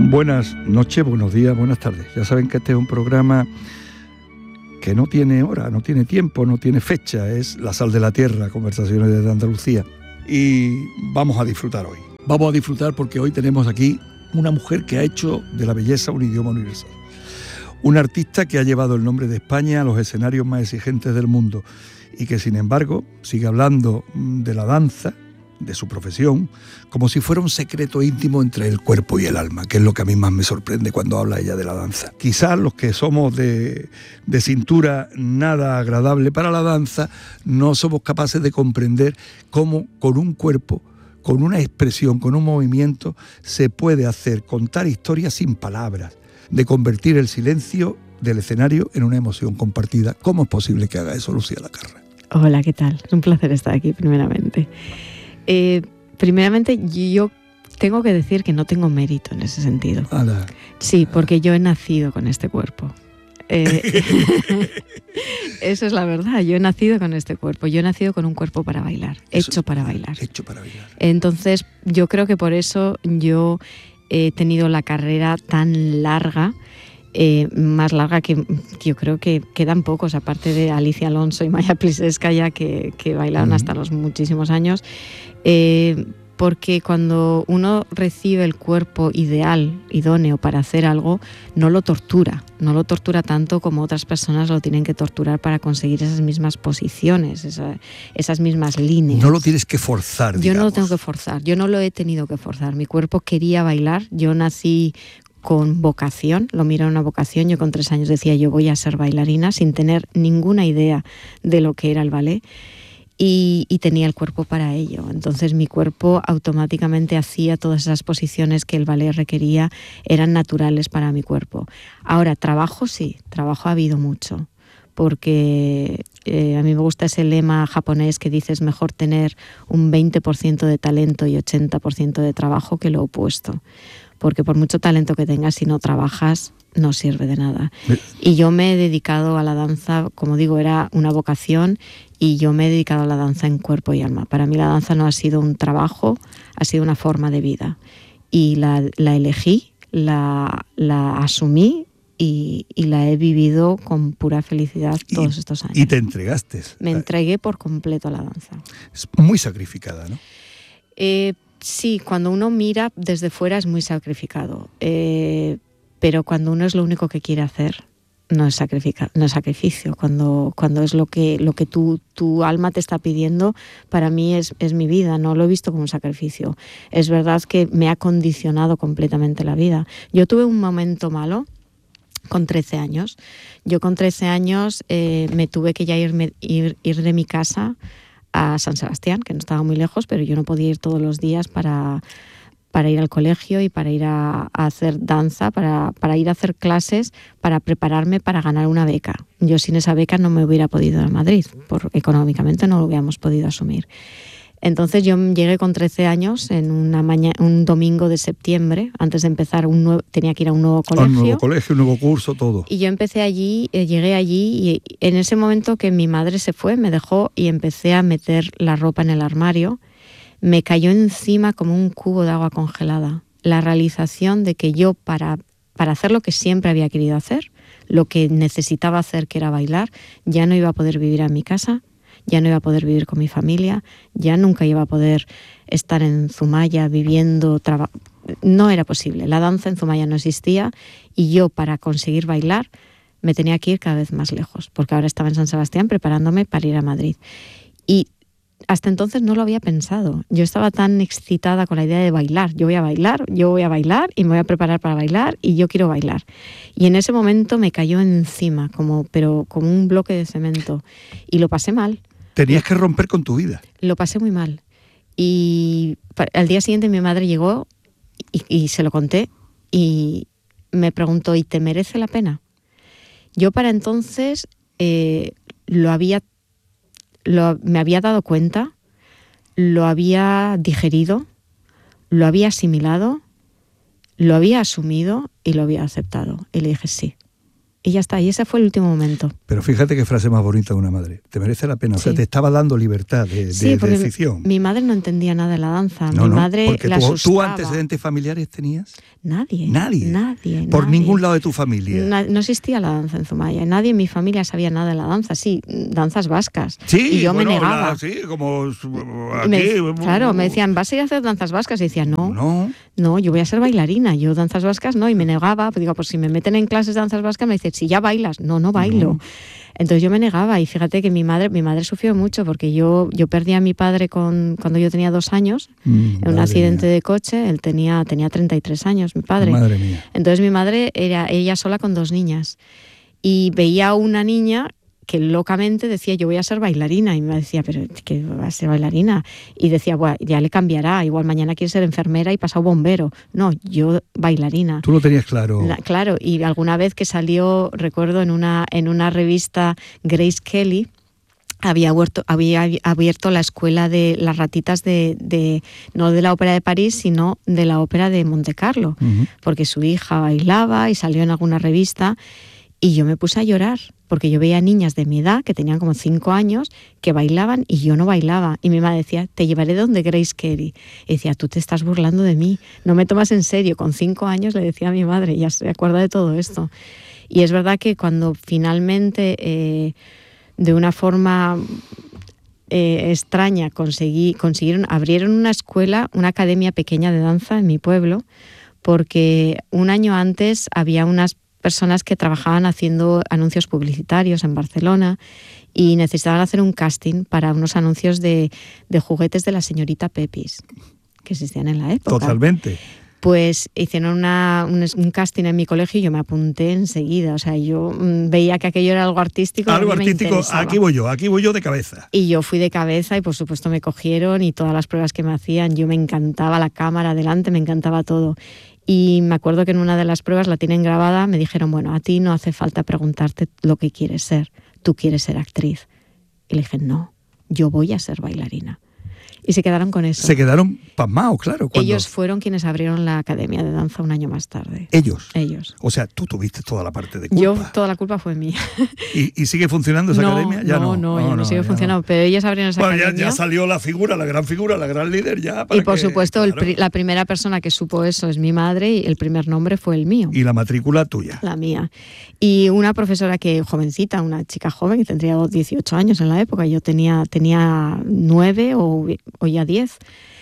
Buenas noches, buenos días, buenas tardes. Ya saben que este es un programa que no tiene hora, no tiene tiempo, no tiene fecha. Es La Sal de la Tierra, conversaciones desde Andalucía. Y vamos a disfrutar hoy. Vamos a disfrutar porque hoy tenemos aquí una mujer que ha hecho de la belleza un idioma universal. Una artista que ha llevado el nombre de España a los escenarios más exigentes del mundo y que, sin embargo, sigue hablando de la danza, de su profesión, como si fuera un secreto íntimo entre el cuerpo y el alma, que es lo que a mí más me sorprende cuando habla ella de la danza. Quizás los que somos de cintura nada agradable para la danza, no somos capaces de comprender cómo con un cuerpo, con una expresión, con un movimiento, se puede hacer, contar historias sin palabras, de convertir el silencio del escenario en una emoción compartida. ¿Cómo es posible que haga eso Lucía Lacarra? Hola, ¿qué tal? Es un placer estar aquí, primeramente. Primeramente, yo tengo que decir que no tengo mérito en ese sentido. Sí, porque yo he nacido con este cuerpo. Eso es la verdad, yo he nacido con este cuerpo, yo he nacido con un cuerpo para bailar, hecho para bailar. Entonces, yo creo que por eso yo he tenido la carrera tan larga, más larga que yo creo que quedan pocos, aparte de Alicia Alonso y Maya Plisetskaya, que bailaron hasta los muchísimos años, porque cuando uno recibe el cuerpo ideal, idóneo para hacer algo, no lo tortura tanto como otras personas lo tienen que torturar para conseguir esas mismas posiciones, esas mismas líneas. No lo tienes que forzar, digamos. Yo no lo tengo que forzar, yo no lo he tenido que forzar, mi cuerpo quería bailar, yo nací con vocación, lo miro en una vocación. Yo con 3 años decía yo voy a ser bailarina sin tener ninguna idea de lo que era el ballet y tenía el cuerpo para ello. Entonces mi cuerpo automáticamente hacía todas esas posiciones que el ballet requería, eran naturales para mi cuerpo. Ahora, trabajo sí, trabajo ha habido mucho, porque a mí me gusta ese lema japonés que dice es mejor tener un 20% de talento y 80% de trabajo que lo opuesto. Porque por mucho talento que tengas, si no trabajas, no sirve de nada. Y yo me he dedicado a la danza, como digo, era una vocación, y yo me he dedicado a la danza en cuerpo y alma. Para mí la danza no ha sido un trabajo, ha sido una forma de vida. Y la elegí, la asumí y la he vivido con pura felicidad todos estos años. Y te entregaste. Me entregué por completo a la danza. Es muy sacrificada, ¿no? Sí, cuando uno mira desde fuera es muy sacrificado, pero cuando uno es lo único que quiere hacer, no es sacrificio. Cuando es lo que tu alma te está pidiendo, para mí es mi vida, no lo he visto como un sacrificio. Es verdad que me ha condicionado completamente la vida. Yo tuve un momento malo con 13 años. Yo con 13 años me tuve que ya ir de mi casa a San Sebastián, que no estaba muy lejos, pero yo no podía ir todos los días para ir al colegio y para ir a hacer danza, para ir a hacer clases, para prepararme para ganar una beca. Yo sin esa beca no me hubiera podido ir a Madrid, porque económicamente no lo hubiéramos podido asumir. Entonces yo llegué con 13 años en un domingo de septiembre, antes de empezar tenía que ir a un nuevo colegio. Un nuevo colegio, un nuevo curso, todo. Y yo empecé allí, llegué allí y en ese momento que mi madre se fue, me dejó y empecé a meter la ropa en el armario, me cayó encima como un cubo de agua congelada. La realización de que yo para hacer lo que siempre había querido hacer, lo que necesitaba hacer, que era bailar, ya no iba a poder vivir en mi casa, ya no iba a poder vivir con mi familia, ya nunca iba a poder estar en Zumaya viviendo, no era posible. La danza en Zumaya no existía y yo para conseguir bailar me tenía que ir cada vez más lejos, porque ahora estaba en San Sebastián preparándome para ir a Madrid. Y hasta entonces no lo había pensado. Yo estaba tan excitada con la idea de bailar. Yo voy a bailar y me voy a preparar para bailar y yo quiero bailar. Y en ese momento me cayó encima, como un bloque de cemento. Y lo pasé mal. Tenías que romper con tu vida. Lo pasé muy mal. Y al día siguiente mi madre llegó y se lo conté y me preguntó, ¿y te merece la pena? Yo para entonces me había dado cuenta, lo había digerido, lo había asimilado, lo había asumido y lo había aceptado. Y le dije sí. Y ya está, y ese fue el último momento. Pero fíjate qué frase más bonita de una madre. Te merece la pena. O sea, te estaba dando libertad de decisión. Mi madre no entendía nada de la danza. Mi madre porque la asustaba. ¿Tú antecedentes familiares tenías? Nadie. Por ningún lado de tu familia. No existía la danza en Zumaya. Nadie en mi familia sabía nada de la danza. Sí, danzas vascas. Sí, y yo me negaba. Sí, como aquí. Claro, me decían, ¿vas a ir a hacer danzas vascas? Y decía, no, yo voy a ser bailarina. Yo danzas vascas no. Y me negaba. Pues digo, pues si me meten en clases de danzas vascas, me dicen, si ya bailas. No bailo. No. Entonces yo me negaba, y fíjate que mi madre sufrió mucho, porque yo perdí a mi padre cuando yo tenía 2 años, en un accidente de coche. Él tenía 33 años, mi padre. Madre mía. Entonces mi madre era ella sola con 2 niñas, y veía a una niña que locamente decía, yo voy a ser bailarina, y me decía, pero ¿qué va a ser bailarina? Y decía, bueno, ya le cambiará, igual mañana quiere ser enfermera y pasado bombero. No, yo bailarina. Tú lo tenías claro. Claro, y alguna vez que salió, recuerdo, en una revista, Grace Kelly había abierto la escuela de las ratitas no de la ópera de París, sino de la ópera de Monte Carlo, porque su hija bailaba y salió en alguna revista. Y yo me puse a llorar, porque yo veía niñas de mi edad, que tenían como 5 años, que bailaban y yo no bailaba. Y mi madre decía, te llevaré donde Grace Kelly. Y decía, tú te estás burlando de mí, no me tomas en serio. Con 5 años le decía a mi madre, ya se acuerda de todo esto. Y es verdad que cuando finalmente, de una forma extraña, abrieron una escuela, una academia pequeña de danza en mi pueblo, porque un año antes había unas personas que trabajaban haciendo anuncios publicitarios en Barcelona y necesitaban hacer un casting para unos anuncios de juguetes de la señorita Pepis, que existían en la época. Totalmente. Pues hicieron un casting en mi colegio y yo me apunté enseguida. O sea, yo veía que aquello era algo artístico. Algo artístico, aquí voy yo de cabeza. Y yo fui de cabeza y por supuesto me cogieron, y todas las pruebas que me hacían, yo me encantaba la cámara delante, me encantaba todo. Y me acuerdo que en una de las pruebas, la tienen grabada, me dijeron, bueno, a ti no hace falta preguntarte lo que quieres ser, tú quieres ser actriz. Y le dije, no, yo voy a ser bailarina. Y se quedaron con eso. Se quedaron pasmados, claro. Ellos fueron quienes abrieron la academia de danza un año más tarde. ¿Ellos? Ellos. O sea, tú tuviste toda la parte de culpa. Yo, toda la culpa fue mía. ¿Y sigue funcionando esa academia? Ya no sigue funcionando. Pero ellos abrieron esa academia. Ya salió la gran líder ya. Y por supuesto, claro, la primera persona que supo eso es mi madre, y el primer nombre fue el mío. ¿Y la matrícula tuya? La mía. Y una profesora jovencita, una chica joven, que tendría 18 años en la época, yo tenía 9 o ya 10,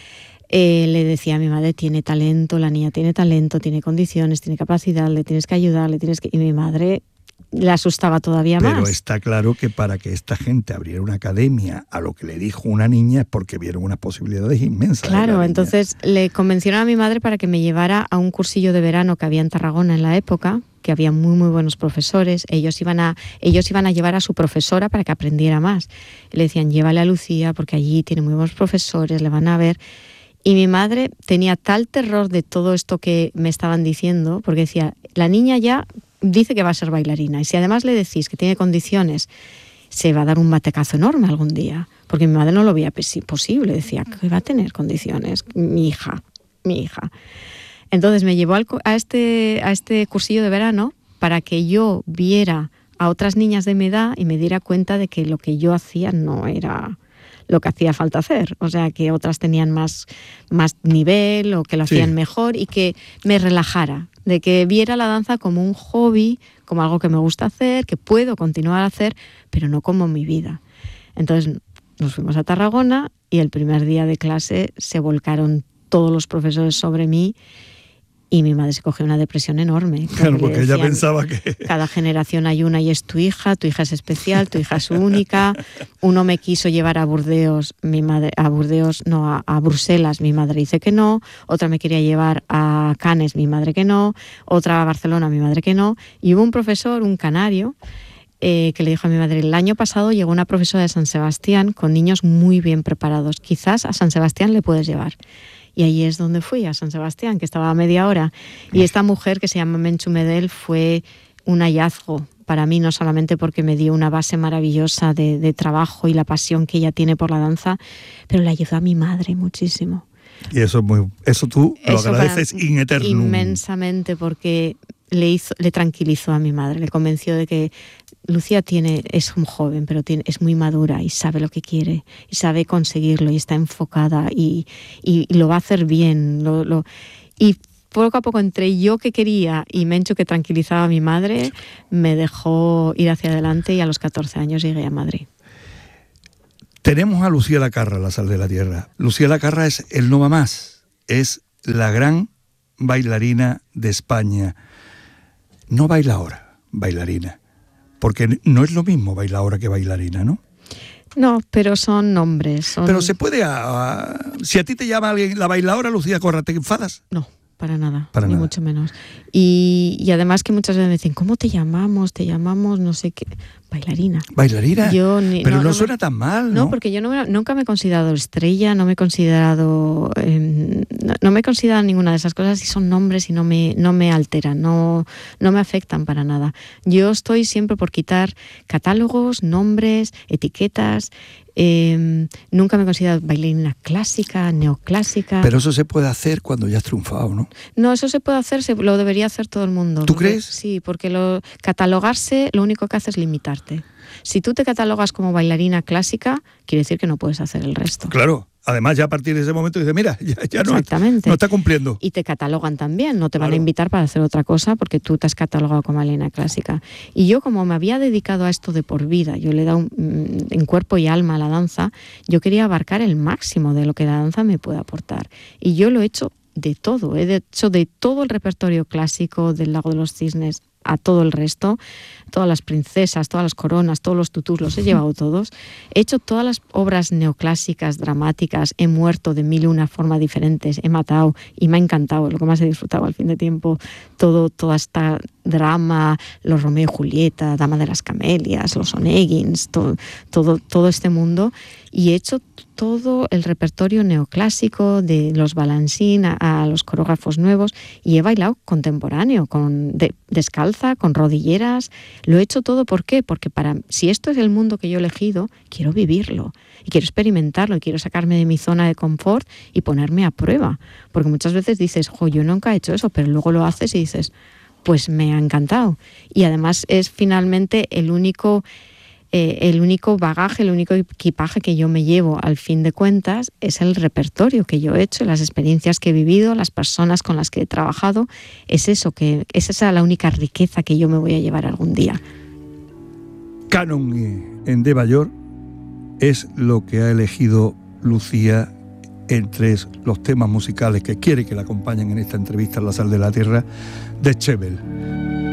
le decía a mi madre, tiene talento, la niña tiene talento, tiene condiciones, tiene capacidad, le tienes que ayudar, y mi madre le asustaba todavía más. Pero está claro que para que esta gente abriera una academia a lo que le dijo una niña es porque vieron unas posibilidades inmensas. Claro, entonces le convencieron a mi madre para que me llevara a un cursillo de verano que había en Tarragona en la época, que había muy muy buenos profesores. Ellos iban a llevar a su profesora para que aprendiera más. Y le decían, llévale a Lucía porque allí tiene muy buenos profesores, le van a ver. Y mi madre tenía tal terror de todo esto que me estaban diciendo, porque decía, la niña ya dice que va a ser bailarina, y si además le decís que tiene condiciones, se va a dar un batecazo enorme algún día, porque mi madre no lo veía posible, decía que va a tener condiciones, mi hija. Entonces me llevó a este cursillo de verano para que yo viera a otras niñas de mi edad y me diera cuenta de que lo que yo hacía no era lo que hacía falta hacer, o sea, que otras tenían más nivel o que lo hacían mejor, y que me relajara, de que viera la danza como un hobby, como algo que me gusta hacer, que puedo continuar a hacer, pero no como mi vida. Entonces nos fuimos a Tarragona y el primer día de clase se volcaron todos los profesores sobre mí, y mi madre se cogió una depresión enorme. Claro, porque ella pensaba que... Cada generación hay una y es tu hija es especial, tu hija es única. Uno me quiso llevar a Burdeos, a Bruselas, mi madre dice que no. Otra me quería llevar a Cannes, mi madre que no. Otra a Barcelona, mi madre que no. Y hubo un profesor, un canario, que le dijo a mi madre, el año pasado llegó una profesora de San Sebastián con niños muy bien preparados. Quizás a San Sebastián le puedes llevar. Y ahí es donde fui, a San Sebastián, que estaba a media hora. Y esta mujer, que se llama Menchu Medel, fue un hallazgo para mí, no solamente porque me dio una base maravillosa de trabajo y la pasión que ella tiene por la danza, pero le ayudó a mi madre muchísimo. Y eso tú lo agradeces in eternum. Inmensamente, porque le tranquilizó a mi madre, le convenció de que Lucía es un joven, pero es muy madura y sabe lo que quiere, y sabe conseguirlo, y está enfocada, y lo va a hacer bien. Y poco a poco, entre yo que quería y Mencho que tranquilizaba a mi madre, me dejó ir hacia adelante, y a los 14 años llegué a Madrid. Tenemos a Lucía Lacarra, la sal de la tierra. Lucía Lacarra es el no va más, es la gran bailarina de España. No baila ahora, bailarina. Porque no es lo mismo bailadora que bailarina, ¿no? No, pero son nombres. Pero se puede... si a ti te llama alguien la bailadora Lucía Lacarra, ¿te enfadas? No, para nada, para ni nada. Mucho menos. Y además que muchas veces me dicen, ¿cómo te llamamos? Te llamamos no sé qué... Bailarina. ¿Bailarina? Pero no suena tan mal, ¿no? No, porque yo nunca me he considerado estrella, no me he considerado ninguna de esas cosas, y son nombres y no me alteran, no me afectan para nada. Yo estoy siempre por quitar catálogos, nombres, etiquetas. Nunca me he considerado bailarina clásica, neoclásica. Pero eso se puede hacer cuando ya has triunfado, ¿no? No, eso se puede hacer, lo debería hacer todo el mundo. ¿Tú crees? Sí, porque catalogarse lo único que hace es limitarte. Si tú te catalogas como bailarina clásica, quiere decir que no puedes hacer el resto. Claro. Además, ya a partir de ese momento dices, mira, ya no está cumpliendo. Y te catalogan también, no te van a invitar para hacer otra cosa porque tú te has catalogado como bailarina clásica. Y yo, como me había dedicado a esto de por vida, yo le he dado en cuerpo y alma a la danza, yo quería abarcar el máximo de lo que la danza me puede aportar. Y yo lo he hecho de todo, he hecho de todo el repertorio clásico del Lago de los Cisnes a todo el resto, todas las princesas, todas las coronas, todos los tutús, los he llevado todos. He hecho todas las obras neoclásicas, dramáticas, he muerto de 1001 formas diferentes, he matado y me ha encantado, lo que más he disfrutado al fin de tiempo, toda esta drama, los Romeo y Julieta, Dama de las Camelias, los Oneguins, todo este mundo, y he hecho todo el repertorio neoclásico de los Balanchine a los coreógrafos nuevos, y he bailado contemporáneo, descalza, con rodilleras. Lo he hecho todo, ¿por qué? Porque si esto es el mundo que yo he elegido, quiero vivirlo y quiero experimentarlo y quiero sacarme de mi zona de confort y ponerme a prueba, porque muchas veces dices, yo nunca he hecho eso, pero luego lo haces y dices, pues me ha encantado. Y además es finalmente el único bagaje, el único equipaje que yo me llevo al fin de cuentas es el repertorio que yo he hecho, las experiencias que he vivido, las personas con las que he trabajado. Es esa la única riqueza que yo me voy a llevar algún día. Canon en De Bayor es lo que ha elegido Lucía entre los temas musicales que quiere que la acompañen en esta entrevista en La Sal de la Tierra de Schebel.